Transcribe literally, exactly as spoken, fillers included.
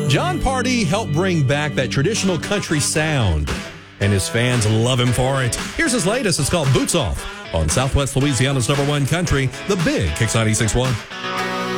Jon Pardi helped bring back that traditional country sound, and his fans love him for it. Here's his latest. It's called Boots Off on Southwest Louisiana's number one country, The Big Kicks ninety-six point one.